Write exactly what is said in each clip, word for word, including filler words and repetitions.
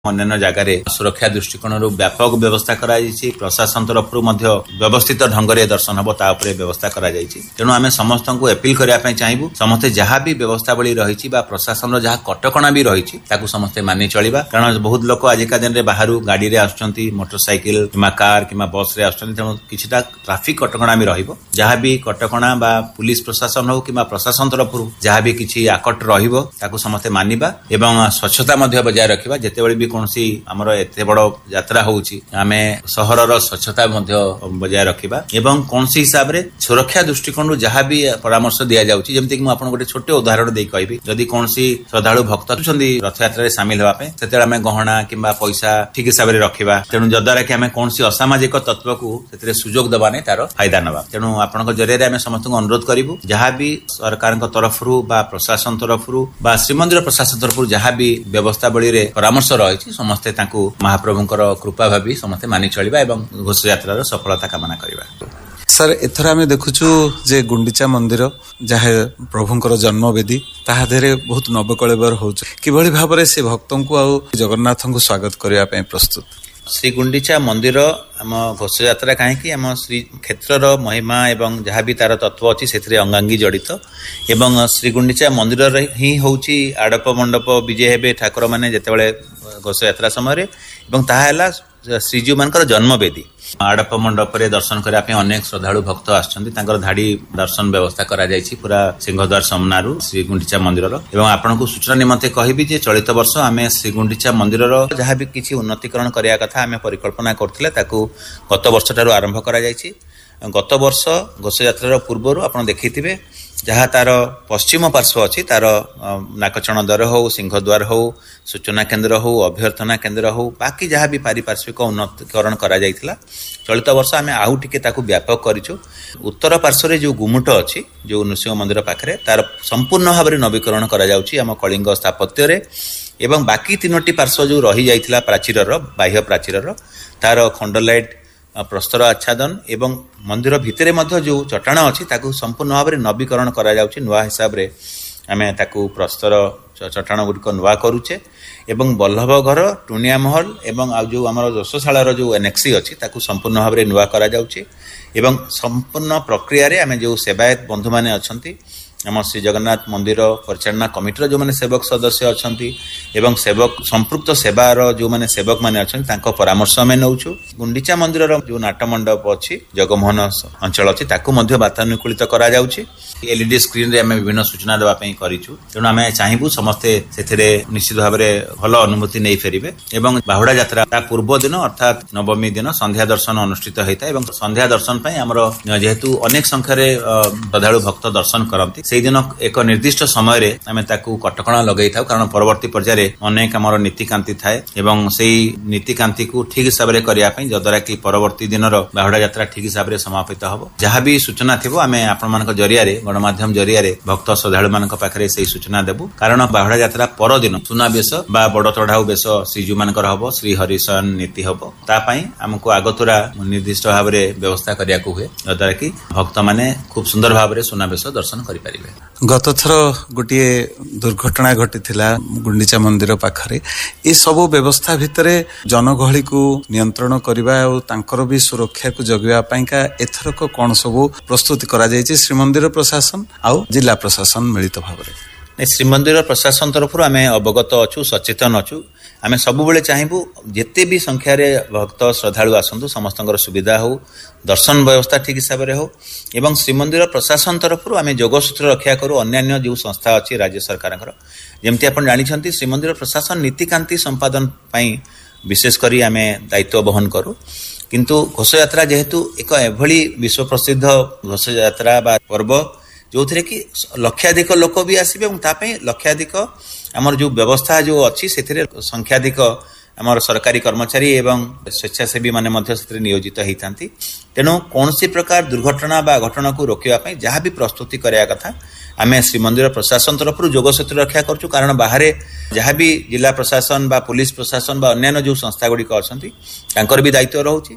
अन्य जगार सुरक्षा दृष्टिकोण व्यापक व्यवस्था कराई प्रशासन तरफ व्यवस्थित ढंग से दर्शन हम तापर व्यवस्था तेणु आम समस्त को अपील करने चाहबू समस्ते जहाँ भी व्यवस्थावली रही प्रशासन जहाँ कटकणा भी रही समस्ते मानि चलवा कारण बहुत लोक आजिका दिन में बाहर गाड़ी में आसुंच मोटरसाइकिल कि कार कि बस रे आसुंच तेणु किछिटा ट्राफिक कटकणा भी रहिबो जहाँ भी कटकणा बा पुलिस प्रशासन हो कि प्रशासन तरफ जहाँ भी किछि आकट रहिबो ताकू समस्ते मानिबा एवं स्वच्छता मध्य बजाय रखिबा जेतेबेले भी कौनसी आमर एते बड़ यात्रा होउची आमे सहरर स्वच्छता मध्य बजाय रखिबा एवं कौनसी हिसाब रे सुरक्षा दृष्टिकोण जहाँ भी परामर्श दिया जाउची जेमति कि म आपन गोटे छोटे उदाहरण देई कहबी जदि कौनसी श्रद्धालु भक्त छथि रथ यात्रा रे शामिल होबा पे सेते आमे गहना किबा पैसा ठीक हिसाब रे रखिबा तेणु जद्वारा कि आमे कौनसी असामाजिक तत्व को सेते सुजोग दबा नै तार फायदा नबा तेणु आपन जरिया आमे समस्त को अनुरोध करिवु जहाँ भी सरकार तरफरु बा प्रशासन तरफरु बा श्रीमंदिर प्रशासन तरफरु जहाँ भी व्यवस्थावली रे परामर्श रही समस्ते तांकु महाप्रभुंकर कृपा भावी समस्ते मानि चलिबा एवं घोष यात्रार सफलता कामना करिबा। सर एथर आमे देखुछु जे गुंडीचा मंदिर जहाँ प्रभुंकर जन्मवेदी ताहा देरे बहुत नवकलेबर होउछ किभଳି भाबरे से भक्तों को आ जगन्नाथों को स्वागत करिया पे प्रस्तुत श्री गुंडीचा मंदिर आम घोष यात्रा कहीं आम श्री क्षेत्रर महिमा एवं जहाँ भी तार तत्व अच्छी से अंगांगी जड़ित एवं श्री गुंडीचा मंदिर ही होउची आड़प मंडप विजे हेबे ठाकुर माने जेतेबेले घोष यात्रा समय ताहा श्रीजीव मानकर जन्मवेदी आड़प मंडप रे दर्शन करने अनेक श्रद्धालु भक्त आसछन्ति धाड़ी दर्शन व्यवस्था करा जायछि पूरा सिंहद्वार सामनारू श्री गुंडीचा मंदिर एवं आपन को सूचना निमंते कहबी जे चलित वर्ष आमे श्री गुंडीचा मंदिर जहाँ भी किछि उन्नतीकरण करिया कथा आमे परिकल्पना करथिले ताकू गत वर्ष ठारू आरंभ करा जायछि गत वर्ष घोष यात्रार पूर्वरु आपन देखिथिबे जहाँ तार पश्चिम पार्श्व अच्छी तार नाकचण द्वार हो सिंहद्वार हो सूचना केन्द्र हो अभ्यर्थना केन्द्र हो बाकी जहाँ भी पारिपार्श्विक उन्नतीकरण करा जायथिला चलित वर्ष आमे आउ टिके ताकू व्यापक करिछु उत्तर पार्श्व जो गुमुट अच्छी जो नृसिंह मंदिर पाखरे तार संपूर्ण भाव में नवीकरण करा जाउछि आम कलिंग स्थापत्य रे एवं बाकी तीनोटी पार्श्व जो रही जाइथिला प्राचीरर बाह्य प्राचीरर तार खंडलाइट प्रस्तर आच्छादन एवं मंदिर भितरे मध्य जो चट्टाण अच्छी ताकू संपूर्ण भाव में नवीकरण करा जाउछि नुआ हिसाब रे आमे ताकू प्रस्तर चट्टाण गुड़िक नुआ करुचे एवं बल्लभ घर टुनिया महल एवं आ जो आमर जोशशालार जो एनेक्सी अच्छी ताकू संपूर्ण भाव में नुआ करा जाउछि एवं संपूर्ण प्रक्रिया रे आमे जो सेवायत बंधु माने अछंती आम श्री जगन्नाथ मंदिर परिचालना कमिटीर जो माने सेवक सदस्य अछंती एवं सेवक संपृक्त सेवार जो माने सेवक माने अछंती तांको परामर्श आमे नउछु गुंडीचा मंदिर जो नाट्यमंडप अच्छी जगमोहन अंचल अच्छी ताकू मध्य वातानुकूलित करा जाउछि एलईडी स्क्रीन रे आमे विभिन्न सूचना देबा पई करिछु तेणु आमे चाहबू समस्ते सेथिरे निश्चित भाव में भल अनुभूति नहीं फेरिबे एवं बाहुड़ा यात्रा ता पूर्व दिन अर्थात नवमी दिन संध्या दर्शन अनुष्ठित होता है संध्या दर्शन पई हमर जेहेतु अनेक संख्यार श्रद्धालु भक्त दर्शन करती से दिन एक निर्दिष्ट समय रे आमे ताकू कटकणा लगई थाउ कारण परवर्ती पर्याय अनेक आमर नीतिकांति थाए एवं सेही नीतिकांति को ठीक हिसाब रे करिया पई जद्वारा कि परवर्ती दिनर बाहुड़ा यात्रा ठीक हिसाब रे समापित हबो जहाँ भी सूचना थिबो आमे आपण मानक जरिया रे गणमाध्यम जरिया रे भक्त श्रद्धालु मानक पाखरे सेही सूचना देबु कारण बाहुड़ा यात्रा पर दिन सुनाबेश बा बड़ चढ़ाऊ बेश श्रीजू मानकर हबो श्री हरिशन नीति हबो ता पई हमको आगतुरा निर्दिष्ट भाव रे व्यवस्था करिया को हुए जद्वारा कि भक्त माने खूब सुंदर भाव रे सुनाबेश दर्शन करि परिबे। गत थर गोटे दुर्घटना घटी गुंडीचा मंदिर पाखरे ये सब व्यवस्था भितरे जनगहली को नियंत्रण करबा और तांकर भी सुरक्षा को जगवा पाइका एथरक कौन सब प्रस्तुति करा जायछि श्रीमंदिर प्रशासन आउ जिला प्रशासन मिलित भाव में श्रीमंदिर प्रशासन तरफ आमे अवगत अच्छु सचेतन अच्छु आमे सब बेले चाहबू जेते भी संख्यार भक्त श्रद्धालु आसतु समस्त सुविधा हो दर्शन व्यवस्था ठीक हिसाब से हो एवं श्रीमंदिर प्रशासन तरफ आमे जोगसूत्र रक्षा करूँ अन्य जो संस्था अच्छी राज्य सरकार जमती आप जानते श्रीमंदिर प्रशासन नीतिकांति संपादन विशेषकर आमे दायित्व बहन करूँ किंतु घोष यात्रा जेहेतु एक एभली विश्व प्रसिद्ध घोष यात्रा बा पर्व जो थे कि लक्षाधिक लोक भी आसबे लक्षाधिक आमर जो व्यवस्था जो अच्छी से संख्याधिक आमर सरकारी कर्मचारी एवं स्वेच्छासेवी माने मध्य से नियोजित होता तेणु कौन सी प्रकार दुर्घटना बा घटना को रोकने जहाँ भी प्रस्तुति कराया कथा आमे श्रीमंदिर प्रशासन तरफ जोगसूत्र रक्षा करछु कारण बाहर जहाँ भी जिला प्रशासन बा पुलिस प्रशासन बा अन्य जो संस्था गुड़िक अच्छा भी दायित्व रोचे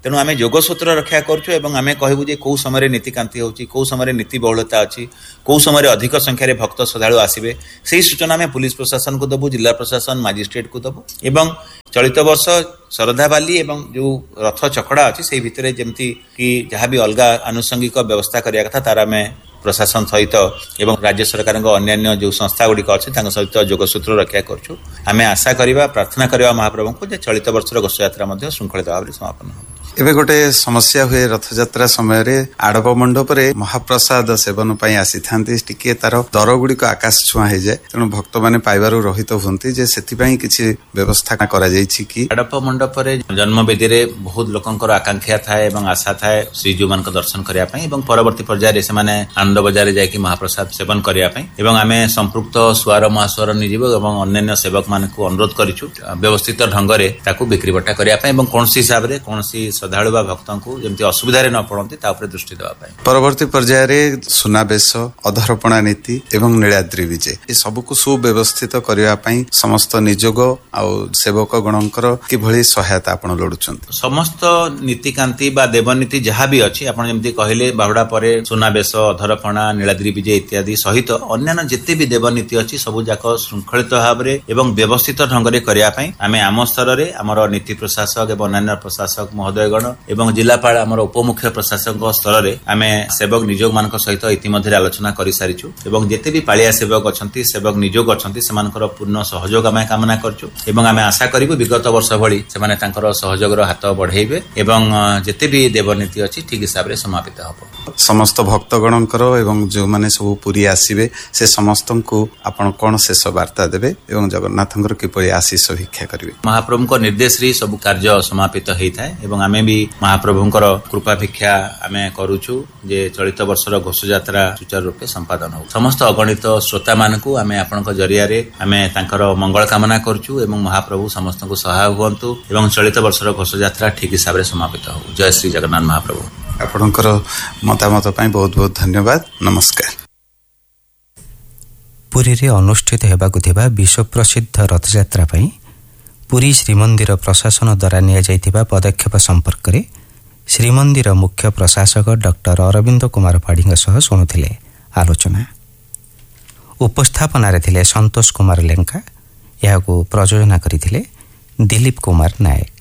ତେଣୁ ଆମେ ଯୋଗସୂତ୍ର ରକ୍ଷା କରୁଛୁ ଏବଂ ଆମେ କହିବୁ ଯେ କୋଉ ସମୟରେ ନୀତିକାନ୍ତି ହେଉଛି, କୋଉ ସମୟରେ ନୀତି ବହୁଳତା ଅଛି, କୋଉ ସମୟରେ ଅଧିକ ସଂଖ୍ୟାରେ ଭକ୍ତ ଶ୍ରଦ୍ଧାଳୁ ଆସିବେ, ସେହି ସୂଚନା ଆମେ ପୁଲିସ ପ୍ରଶାସନକୁ ଦେବୁ, ଜିଲ୍ଲା ପ୍ରଶାସନ ମାଜିଷ୍ଟ୍ରେଟକୁ ଦେବୁ। ଏବଂ ଚଳିତ ବର୍ଷ ଶରଧାବାଲି ଏବଂ ଯେଉଁ ରଥ ଚକଡ଼ା ଅଛି ସେଇ ଭିତରେ ଯେମିତି କି ଯାହା ବି ଅଲଗା ଆନୁଷଙ୍ଗିକ ବ୍ୟବସ୍ଥା କରିବା କଥା ତାର ଆମେ ପ୍ରଶାସନ ସହିତ ଏବଂ ରାଜ୍ୟ ସରକାରଙ୍କ ଅନ୍ୟାନ୍ୟ ଯେଉଁ ସଂସ୍ଥା ଗୁଡ଼ିକ ଅଛି ତାଙ୍କ ସହିତ ଯୋଗସୂତ୍ର ରକ୍ଷା କରୁଛୁ। ଆମେ ଆଶା କରିବା, ପ୍ରାର୍ଥନା କରିବା ମହାପ୍ରଭୁଙ୍କୁ ଯେ ଚଳିତ ବର୍ଷର ଘୋଷଯାତ୍ରା ମଧ୍ୟ ଶୃଙ୍ଖଳିତ ଭାବରେ ସମାପନ ହେବ। ଏବେ ଗୋଟେ ସମସ୍ୟା ହୁଏ ରଥଯାତ୍ରା ସମୟରେ ଆଡ଼ପ ମଣ୍ଡପରେ ମହାପ୍ରସାଦ ସେବନ ପାଇଁ ଆସିଥାନ୍ତି, ଟିକେ ତାର ଦର ଗୁଡ଼ିକ ଆକାଶ ଛୁଆଁ ହେଇଯାଏ, ତେଣୁ ଭକ୍ତମାନେ ପାଇବାରୁ ରହିତ ହୁଅନ୍ତି, ଯେ ସେଥିପାଇଁ କିଛି ବ୍ୟବସ୍ଥା କରାଯାଇଛି କି? ଆଡ଼ପ ମଣ୍ଡପରେ ଜନ୍ମବେଦୀରେ ବହୁତ ଲୋକଙ୍କର ଆକାଂକ୍ଷା ଥାଏ ଏବଂ ଆଶା ଥାଏ ଶ୍ରୀଜୀଉମାନଙ୍କ ଦର୍ଶନ କରିବା ପାଇଁ ଏବଂ ପରବର୍ତ୍ତୀ ପର୍ଯ୍ୟାୟରେ ସେମାନେ ଆନନ୍ଦ ବଜାରରେ ଯାଇକି ମହାପ୍ରସାଦ ସେବନ କରିବା ପାଇଁ ଏବଂ ଆମେ ସମ୍ପୃକ୍ତ ସୁଆର ମହାସୁଆର ନିଯୋଗ ଏବଂ ଅନ୍ୟାନ୍ୟ ସେବକ ମାନଙ୍କୁ ଅନୁରୋଧ କରିଛୁ ବ୍ୟବସ୍ଥିତ ଢଙ୍ଗରେ ତାକୁ ବିକ୍ରି ବଟା କରିବା ପାଇଁ ଏବଂ କୌଣସି ହିସାବରେ କୌଣସି ଶ୍ରଦ୍ଧାଳୁ ବା ଭକ୍ତଙ୍କୁ ଯେମିତି ଅସୁବିଧାରେ ନ ପଡ଼ନ୍ତି ତା ଉପରେ ଦୃଷ୍ଟି ଦେବା ପାଇଁ। ପରବର୍ତ୍ତୀ ପର୍ଯ୍ୟାୟରେ ସୁନାବେଶ, ଅଧରପଣା ନୀତି ଏବଂ ନୀଳାଦ୍ରି ବିଜେ ଏ ସବୁକୁ ସୁବ୍ୟବସ୍ଥିତ କରିବା ପାଇଁ ସମସ୍ତ ନିଯୋଗ ଆଉ ସେବକ ଗଣଙ୍କର କିଭଳି ସହାୟତା ଆପଣ ଲୋଡୁଛନ୍ତି? ସମସ୍ତ ନୀତିକାନ୍ତି ବା ଦେବନୀତି ଯାହା ବି ଅଛି ଆପଣ ଯେମିତି କହିଲେ ବାହୁଡା ପରେ ସୁନାବେଶ, ଅଧରପଣା, ନୀଳାଦ୍ରି ବିଜେ ଇତ୍ୟାଦି ସହିତ ଅନ୍ୟାନ୍ୟ ଯେତେ ବି ଦେବନୀତି ଅଛି ସବୁ ଯାକ ଶୃଙ୍ଖଳିତ ଭାବରେ ଏବଂ ବ୍ୟବସ୍ଥିତ ଢଙ୍ଗରେ କରିବା ପାଇଁ ଆମେ ଆମ ସ୍ତରରେ ଆମର ନୀତି ପ୍ରଶାସକ ଏବଂ ଅନ୍ୟାନ୍ୟ ପ୍ରଶାସକ ମହୋଦୟଗଣ ଏବଂ ଜିଲ୍ଲାପାଳ ଆମର ଉପମୁଖ୍ୟ ପ୍ରଶାସକଙ୍କ ସ୍ତରରେ ଆମେ ସେବକ ନିଯୋଗ ମାନଙ୍କ ସହିତ ଇତିମଧ୍ୟରେ ଆଲୋଚନା କରିସାରିଛୁ ଏବଂ ଯେତେ ବି ପାଳିଆ ସେବକ ଅଛନ୍ତି, ସେବକ ନିଯୋଗ ଅଛନ୍ତି, ସେମାନଙ୍କର ପୂର୍ଣ୍ଣ ସହଯୋଗ ଆମେ କାମନା କରୁଛୁ ଏବଂ ଆମେ ଆଶା କରିବୁ ବିଗତ ବର୍ଷ ଭଳି ସେମାନେ ତାଙ୍କର ସହଯୋଗର ହାତ ବଢେଇବେ ଏବଂ ଯେତେ ବି ଦେବନୀତି ଅଛି ଠିକ ହିସାବରେ ସମାପିତ ହେବ। ସମସ୍ତ ଭକ୍ତଗଣଙ୍କର ଏବଂ ଯେଉଁମାନେ ସବୁ ପୁରୀ ଆସିବେ ସେ ସମସ୍ତଙ୍କୁ ଆପଣ କଣ ଶେଷ ବାର୍ତ୍ତା ଦେବେ ଏବଂ ଜଗନ୍ନାଥଙ୍କର କିପରି ଆଶୀଷ ଭିକ୍ଷା କରିବେ? ମହାପ୍ରଭୁଙ୍କ ନିର୍ଦ୍ଦେଶରେ ସବୁ କାର୍ଯ୍ୟ ସମାପିତ ହେଇଥାଏ ଏବଂ ଆମେ ବି ମହାପ୍ରଭୁଙ୍କର କୃପା ଭିକ୍ଷା ଆମେ କରୁଛୁ ଯେ ଚଳିତ ବର୍ଷର ଘୋଷଯାତ୍ରା ସୁଚାରୁ ରୂପେ ସମ୍ପାଦନ ହଉ। ସମସ୍ତ ଅଗଣିତ ଶ୍ରୋତା ମାନଙ୍କୁ ଆମେ ଆପଣଙ୍କ ଜରିଆରେ ଆମେ ତାଙ୍କର ମଙ୍ଗଳ କାମନା କରୁଛୁ ଏବଂ ମହାପ୍ରଭୁ ସମସ୍ତଙ୍କୁ ସହାୟ ହୁଅନ୍ତୁ ଏବଂ ଚଳିତ ବର୍ଷର ଘୋଷଯାତ୍ରା ଠିକ ହିସାବରେ ସମାପିତ ହଉ। ଜୟ ଶ୍ରୀ ଜଗନ୍ନାଥ ମହାପ୍ରଭୁ। ଆପଣଙ୍କର ମତାମତ ପାଇଁ ବହୁତ ବହୁତ ଧନ୍ୟବାଦ। ନମସ୍କାର। ପୁରୀରେ ଅନୁଷ୍ଠିତ ହେବାକୁ ଥିବା ବିଶ୍ୱପ୍ରସିଦ୍ଧ ରଥଯାତ୍ରା ପାଇଁ ପୁରୀ ଶ୍ରୀମନ୍ଦିର ପ୍ରଶାସନ ଦ୍ୱାରା ନିଆଯାଇଥିବା ପଦକ୍ଷେପ ସମ୍ପର୍କରେ ଶ୍ରୀମନ୍ଦିର ମୁଖ୍ୟ ପ୍ରଶାସକ ଡକ୍ଟର ଅରବିନ୍ଦ କୁମାର ପାଢ଼ୀଙ୍କ ସହ ଶୁଣୁଥିଲେ ଆଲୋଚନା। ଉପସ୍ଥାପନାରେ ଥିଲେ ସନ୍ତୋଷ କୁମାର ଲେଙ୍କା, ଏହାକୁ ପ୍ରଯୋଜନା କରିଥିଲେ ଦିଲ୍ଲୀପ କୁମାର ନାୟକ।